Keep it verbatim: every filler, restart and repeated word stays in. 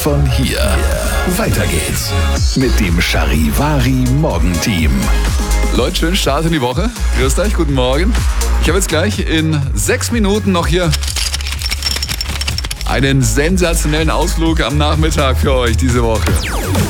von hier. Weiter geht's mit dem Charivari Morgenteam. Leute, schönen Start in die Woche. Grüßt euch, guten Morgen. Ich habe jetzt gleich in sechs Minuten noch hier einen sensationellen Ausflug am Nachmittag für euch diese Woche.